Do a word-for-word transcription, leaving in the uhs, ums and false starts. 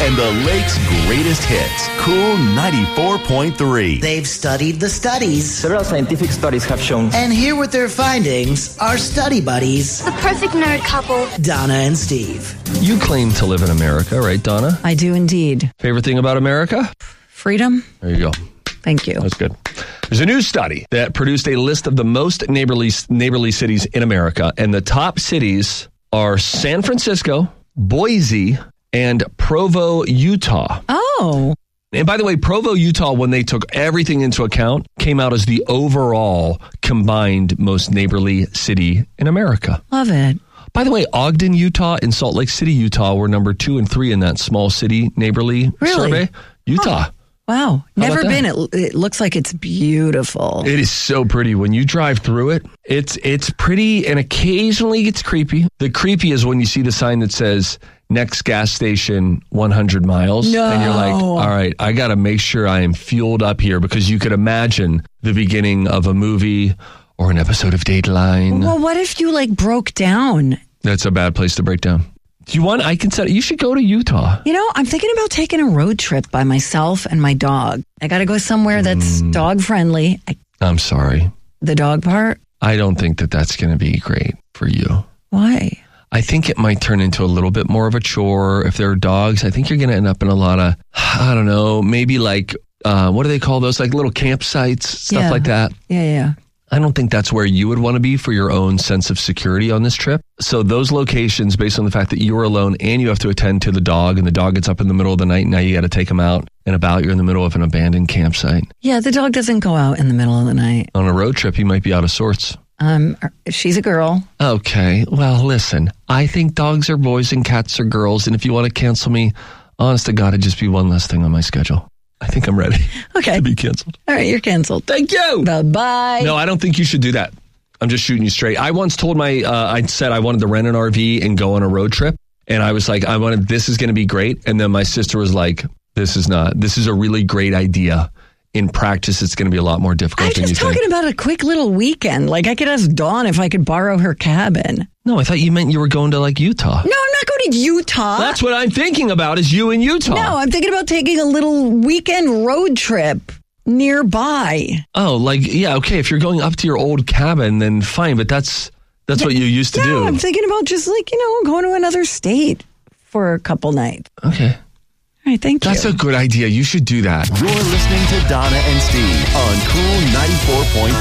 and the Lake's greatest hits. Cool ninety-four point three. They've studied the studies. Several scientific studies have shown. And here with their findings are study buddies. The perfect nerd couple. Donna and Steve. You claim to live in America, right, Donna? I do indeed. Favorite thing about America? Freedom. There you go. Thank you. That's good. There's a new study that produced a list of the most neighborly neighborly cities in America, and the top cities are San Francisco, Boise, and Provo, Utah. Oh. And by the way, Provo, Utah, when they took everything into account, came out as the overall combined most neighborly city in America. Love it. By the way, Ogden, Utah, and Salt Lake City, Utah were number two and three in that small city neighborly really? survey. Utah. Oh. Wow. How Never been. It, it looks like it's beautiful. It is so pretty. When you drive through it, it's it's pretty, and occasionally it's creepy. The creepy is when you see the sign that says next gas station one hundred miles. No. And you're like, all right, I got to make sure I am fueled up here, because you could imagine the beginning of a movie or an episode of Dateline. Well, what if you like broke down? That's a bad place to break down. Do you want, I can set, you should go to Utah. You know, I'm thinking about taking a road trip by myself and my dog. I got to go somewhere that's mm. dog friendly. I, I'm sorry. The dog part? I don't think that that's going to be great for you. Why? I think it might turn into a little bit more of a chore. If there are dogs, I think you're going to end up in a lot of, I don't know, maybe like, uh, what do they call those? Like little campsites, stuff yeah. like that. Yeah, yeah. I don't think that's where you would want to be for your own sense of security on this trip. So those locations, based on the fact that you are alone and you have to attend to the dog, and the dog gets up in the middle of the night, and now you got to take him out and about, you're in the middle of an abandoned campsite. Yeah, the dog doesn't go out in the middle of the night. On a road trip, he might be out of sorts. Um, she's a girl. Okay, well, listen, I think dogs are boys and cats are girls, and if you want to cancel me, honest to God, it'd just be one less thing on my schedule. I think I'm ready okay. to be canceled. All right, you're canceled. Thank you. Bye-bye. No, I don't think you should do that. I'm just shooting you straight. I once told my, uh, I said I wanted to rent an R V and go on a road trip. And I was like, I wanted, this is going to be great. And then my sister was like, this is not, this is a really great idea. In practice, it's going to be a lot more difficult I'm than you just think. talking about a quick little weekend. Like, I could ask Dawn if I could borrow her cabin. No, I thought you meant you were going to like Utah. No, I'm not going to Utah. That's what I'm thinking about, is you in Utah. No, I'm thinking about taking a little weekend road trip nearby. Oh, like, yeah, okay. If you're going up to your old cabin, then fine. But that's that's what you used to no, do. I'm thinking about just like, you know, going to another state for a couple nights. Okay. All right, thank you. That's a good idea. You should do that. You're listening to Donna and Steve on Cool ninety-four point three.